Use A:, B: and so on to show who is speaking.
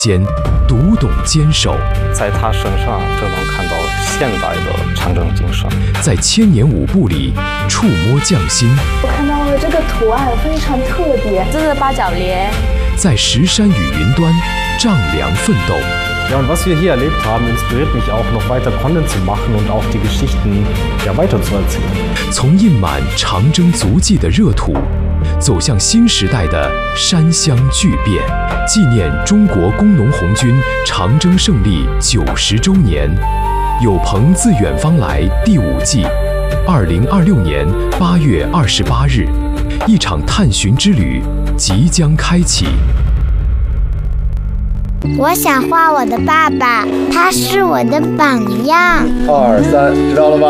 A: 间读懂坚守，
B: 在他身上就能看到现代的长征精神，
A: 在千年舞步里触摸匠心。
C: 我看到了这个图案非常特别，
D: 这是八角莲。
A: 在石山与云端丈量奋斗。
E: Ja, und was wir hier erlebt haben, inspiriert mich auch, noch weiter Content zu machen und auch die Geschichten weiterzuerzählen.
A: 从印满长征足迹的热土，走向新时代的山乡巨变，纪念中国工农红军长征胜利90周年。有朋自远方来第5季，2026年8月28日，一场探寻之旅即将开启。
F: 我想画我的爸爸，他是我的榜样。
G: 2、3，知道了吗？